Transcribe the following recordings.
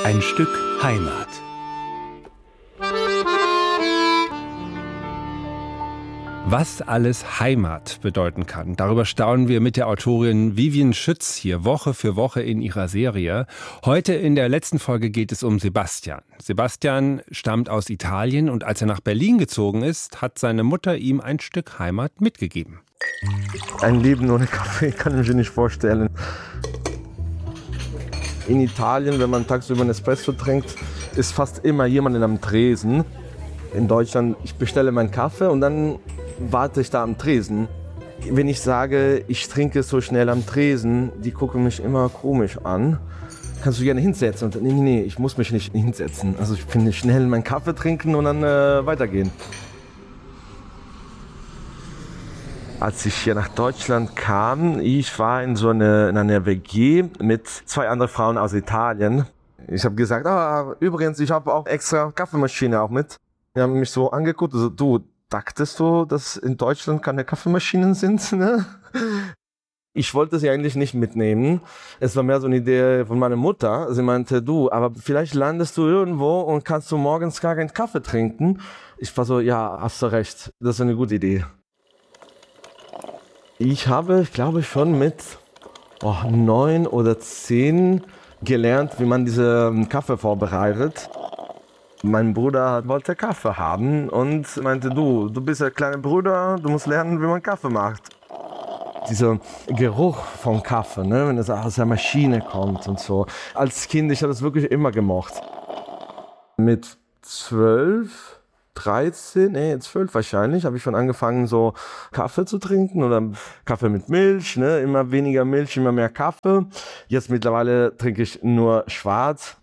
Ein Stück Heimat. Was alles Heimat bedeuten kann, darüber staunen wir mit der Autorin Vivian Schütz hier Woche für Woche in ihrer Serie. Heute in der letzten Folge geht es um Sebastian. Sebastian stammt aus Italien und als er nach Berlin gezogen ist, hat seine Mutter ihm ein Stück Heimat mitgegeben. Ein Leben ohne Kaffee kann ich mir nicht vorstellen. In Italien, wenn man tagsüber einen Espresso trinkt, ist fast immer jemand am Tresen. In Deutschland, ich bestelle meinen Kaffee und dann warte ich da am Tresen. Wenn ich sage, ich trinke so schnell am Tresen, die gucken mich immer komisch an. Kannst du gerne hinsetzen? Und nee, ich muss mich nicht hinsetzen. Also ich finde schnell meinen Kaffee trinken und dann weitergehen. Als ich hier nach Deutschland kam, ich war in einer WG mit 2 anderen Frauen aus Italien. Ich habe gesagt, übrigens, ich habe auch extra Kaffeemaschine auch mit. Die haben mich so angeguckt, also, du, dachtest du, dass in Deutschland keine Kaffeemaschinen sind? Ne? Ich wollte sie eigentlich nicht mitnehmen. Es war mehr so eine Idee von meiner Mutter. Sie meinte, du, aber vielleicht landest du irgendwo und kannst du morgens gar keinen Kaffee trinken. Ich war so, ja, hast du recht, das ist eine gute Idee. Ich habe, glaube ich, schon mit 9 oder 10 gelernt, wie man diesen Kaffee vorbereitet. Mein Bruder wollte Kaffee haben und meinte, du bist ein kleiner Bruder, du musst lernen, wie man Kaffee macht. Dieser Geruch von Kaffee, ne, wenn es aus der Maschine kommt und so. Als Kind, ich habe das wirklich immer gemocht. Mit 12 wahrscheinlich, habe ich schon angefangen, so Kaffee zu trinken oder Kaffee mit Milch, ne? Immer weniger Milch, immer mehr Kaffee. Jetzt mittlerweile trinke ich nur schwarz.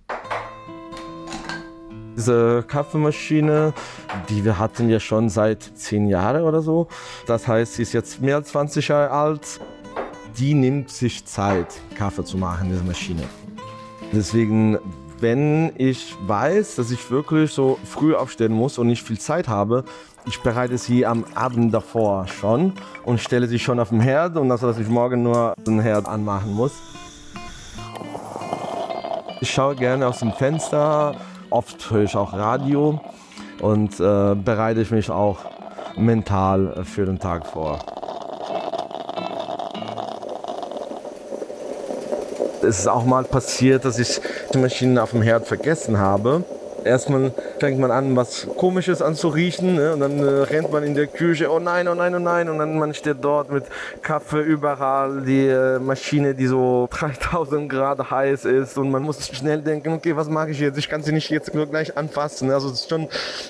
Diese Kaffeemaschine, die wir hatten ja schon seit 10 Jahren oder so. Das heißt, sie ist jetzt mehr als 20 Jahre alt. Die nimmt sich Zeit, Kaffee zu machen, diese Maschine. Deswegen, wenn ich weiß, dass ich wirklich so früh aufstehen muss und nicht viel Zeit habe, ich bereite sie am Abend davor schon und stelle sie schon auf den Herd und dass ich morgen nur den Herd anmachen muss. Ich schaue gerne aus dem Fenster, oft höre ich auch Radio und bereite ich mich auch mental für den Tag vor. Es ist auch mal passiert, dass ich die Maschine auf dem Herd vergessen habe. Erstmal fängt man an, was Komisches an zu riechen, ne? Und dann rennt man in der Küche, oh nein, und dann man steht dort mit Kaffee überall, die Maschine, die so 3000 Grad heiß ist und man muss schnell denken, okay, was mache ich jetzt? Ich kann sie nicht jetzt nur gleich anfassen. Also es ist schon,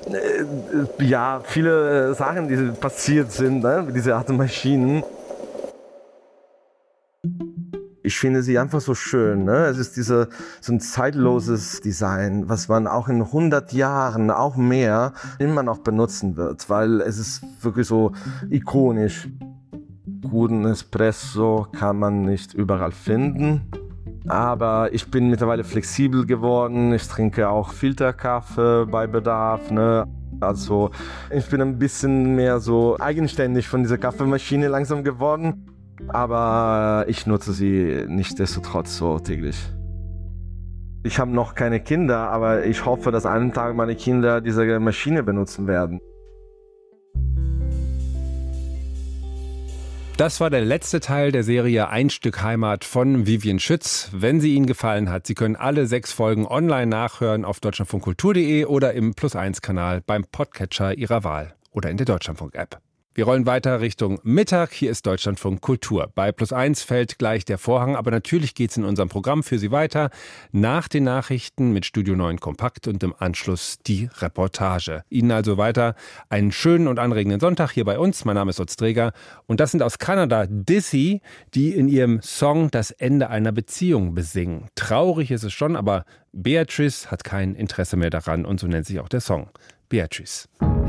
viele Sachen, die passiert sind, ne? Mit dieser Art Maschinen. Ich finde sie einfach so schön, ne? Es ist so ein zeitloses Design, was man auch in 100 Jahren, auch mehr, immer noch benutzen wird, weil es ist wirklich so ikonisch. Guten Espresso kann man nicht überall finden, aber ich bin mittlerweile flexibel geworden. Ich trinke auch Filterkaffee bei Bedarf, ne? Also ich bin ein bisschen mehr so eigenständig von dieser Kaffeemaschine langsam geworden. Aber ich nutze sie nichtsdestotrotz so täglich. Ich habe noch keine Kinder, aber ich hoffe, dass eines Tages meine Kinder diese Maschine benutzen werden. Das war der letzte Teil der Serie Ein Stück Heimat von Vivian Schütz. Wenn sie Ihnen gefallen hat, Sie können alle 6 Folgen online nachhören auf deutschlandfunkkultur.de oder im Plus1-Kanal beim Podcatcher Ihrer Wahl oder in der Deutschlandfunk-App. Wir rollen weiter Richtung Mittag. Hier ist Deutschlandfunk Kultur. Bei Plus1 fällt gleich der Vorhang, aber natürlich geht's in unserem Programm für Sie weiter. Nach den Nachrichten mit Studio 9 Kompakt und im Anschluss die Reportage. Ihnen also weiter einen schönen und anregenden Sonntag hier bei uns. Mein Name ist Lutz Träger und das sind aus Kanada Dizzy, die in ihrem Song das Ende einer Beziehung besingen. Traurig ist es schon, aber Beatrice hat kein Interesse mehr daran und so nennt sich auch der Song. Beatrice.